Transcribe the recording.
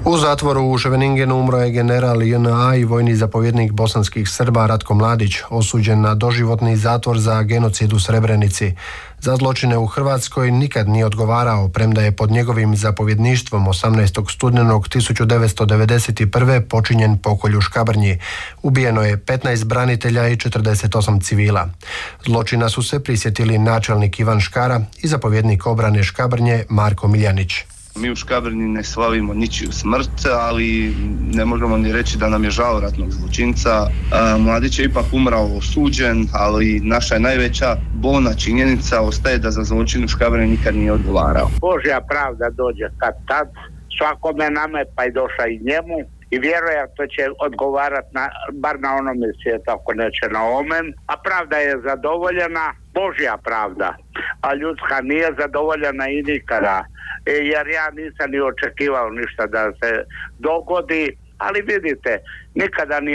U zatvoru u Scheveningenu umro je general JNA i vojni zapovjednik bosanskih Srba Ratko Mladić, osuđen na doživotni zatvor za genocid u Srebrenici. Za zločine u Hrvatskoj nikad nije odgovarao, premda je pod njegovim zapovjedništvom 18. studenog 1991. počinjen pokolj u Škabrnji. Ubijeno je 15 branitelja i 48 civila. Zločina su se prisjetili načelnik Ivan Škara i zapovjednik obrane Škabrnje Marko Miljanić. Mi u Škabrnji ne slavimo ničiju smrt, ali ne možemo ni reći da nam je žao ratnog zločinca. Mladić je ipak umrao osuđen, ali naša je najveća bolna činjenica ostaje da za zločin u Škabrnji nikad nije odgovarao. Božja pravda dođe kad tad, svakome nama pa i došla i njemu i vjerojatno će odgovarati bar na onome svijetu, ako neće na omen, a pravda je zadovoljena, Božja pravda, a ljudska nije zadovoljena i nikada. Jer ja nisam ni očekivao ništa da se dogodi, ali vidite, nikada nije